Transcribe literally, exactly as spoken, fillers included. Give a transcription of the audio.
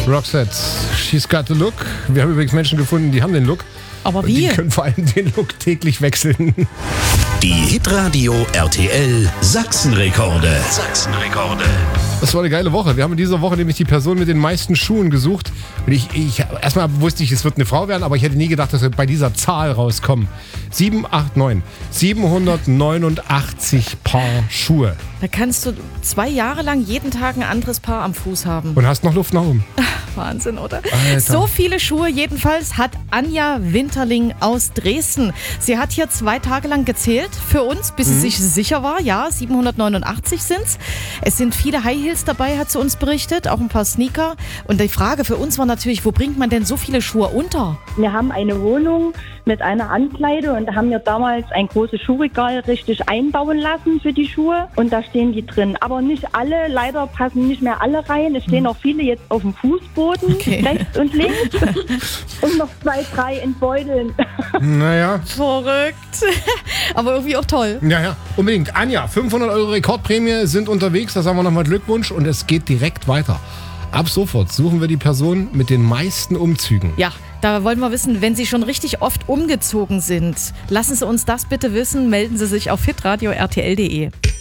Roxette, she's got the look. Wir haben übrigens Menschen gefunden, die haben den Look. Aber wie? Die können vor allem den Look täglich wechseln. Die Hitradio R T L Sachsenrekorde. Sachsenrekorde. Das war eine geile Woche. Wir haben in dieser Woche nämlich die Person mit den meisten Schuhen gesucht. Und ich, ich erstmal wusste ich, es wird eine Frau werden, aber ich hätte nie gedacht, dass wir bei dieser Zahl rauskommen. sieben acht neun. siebenhundertneunundachtzig Paar Schuhe. Da kannst du zwei Jahre lang jeden Tag ein anderes Paar am Fuß haben. Und hast noch Luft nach oben. Wahnsinn, oder? Alter. So viele Schuhe jedenfalls hat Anja Winterling aus Dresden. Sie hat hier zwei Tage lang gezählt für uns, bis mhm. sie sich sicher war. Ja, siebenhundertneunundachtzig sind's. Es sind viele High Heels dabei, hat sie uns berichtet, auch ein paar Sneaker. Und die Frage für uns war natürlich, wo bringt man denn so viele Schuhe unter? Wir haben eine Wohnung mit einer Ankleide und da haben wir damals ein großes Schuhregal richtig einbauen lassen für die Schuhe und da stehen die drin. Aber nicht alle, leider passen nicht mehr alle rein. Es stehen auch viele jetzt auf dem Fußboden, okay. rechts und links und noch zwei, drei in Beuteln. Naja. Verrückt. Aber irgendwie auch toll. Ja, ja, unbedingt. Anja, fünfhundert Euro Rekordprämie sind unterwegs. Da sagen wir nochmal Glückwunsch und es geht direkt weiter. Ab sofort suchen wir die Person mit den meisten Umzügen. Ja, da wollen wir wissen, wenn Sie schon richtig oft umgezogen sind. Lassen Sie uns das bitte wissen. Melden Sie sich auf hitradio R T L punkt de.